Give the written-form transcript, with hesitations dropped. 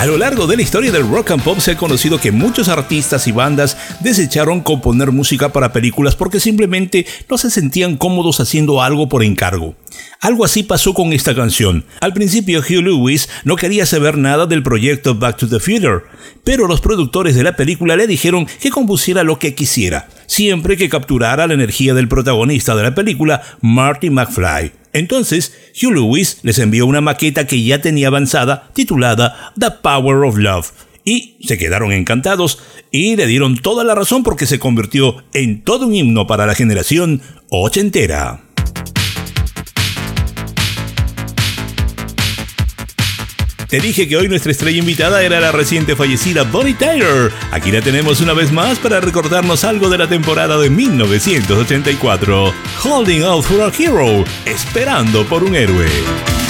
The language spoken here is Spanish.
A lo largo de la historia del rock and pop se ha conocido que muchos artistas y bandas desecharon componer música para películas porque simplemente no se sentían cómodos haciendo algo por encargo. Algo así pasó con esta canción. Al principio Hugh Lewis no quería saber nada del proyecto Back to the Future, pero los productores de la película le dijeron que compusiera lo que quisiera, siempre que capturara la energía del protagonista de la película, Marty McFly. Entonces, Hugh Lewis les envió una maqueta que ya tenía avanzada, titulada The Power of Love, y se quedaron encantados y le dieron toda la razón porque se convirtió en todo un himno para la generación ochentera. Te dije que hoy nuestra estrella invitada era la reciente fallecida Bonnie Tyler. Aquí la tenemos una vez más para recordarnos algo de la temporada de 1984. Holding Out for a Hero, esperando por un héroe.